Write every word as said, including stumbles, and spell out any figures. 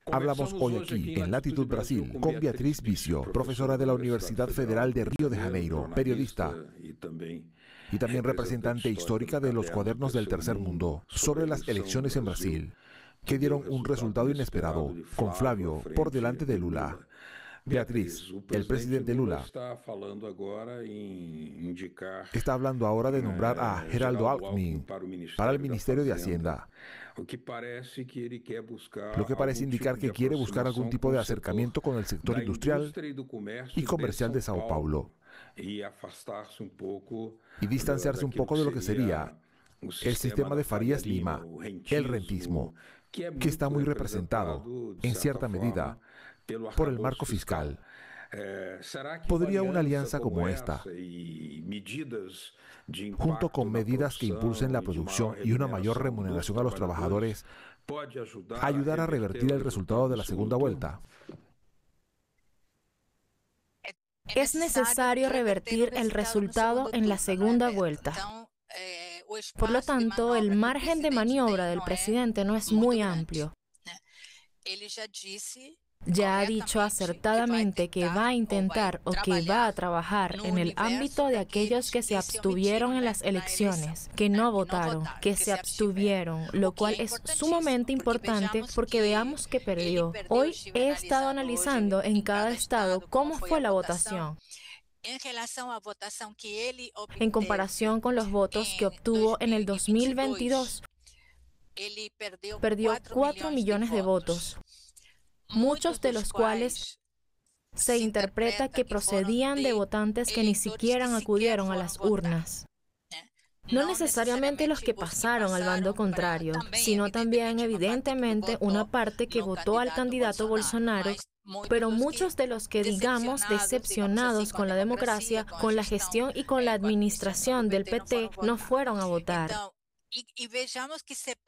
Hablamos hoy aquí, en Latitud Brasil, con Beatriz Vicio, profesora de la Universidad Federal de Río de Janeiro, periodista y también representante histórica de los Cuadernos del Tercer Mundo, sobre las elecciones en Brasil, que dieron un resultado inesperado, con Flávio por delante de Lula. Beatriz, el presidente Lula está hablando ahora de nombrar a Geraldo Alckmin para el Ministerio de Hacienda, lo que parece indicar que quiere buscar algún tipo de acercamiento con el sector industrial y comercial de Sao Paulo y distanciarse un poco de lo que sería el sistema de Farías Lima, el rentismo, que está muy representado, en cierta medida, por el marco fiscal. ¿Podría una alianza como esta, junto con medidas que impulsen la producción y una mayor remuneración a los trabajadores, ayudar a revertir el resultado de la segunda vuelta? Es necesario revertir el resultado en la segunda vuelta. Por lo tanto, el margen de maniobra del presidente no es muy amplio. Ya ha dicho acertadamente que va a intentar o que va a trabajar en el ámbito de aquellos que se abstuvieron en las elecciones, que no votaron, que se abstuvieron, lo cual es sumamente importante porque veamos que perdió. Hoy he estado analizando en cada estado cómo fue la votación, en comparación con los votos que obtuvo en el dos mil veintidós. Perdió cuatro millones de votos, muchos de los cuales se interpreta que procedían de votantes que ni siquiera acudieron a las urnas. No necesariamente los que pasaron al bando contrario, sino también evidentemente una parte que votó al candidato Bolsonaro, pero muchos de los que, digamos, decepcionados con la democracia, con la gestión y con la administración del P T, no fueron a votar.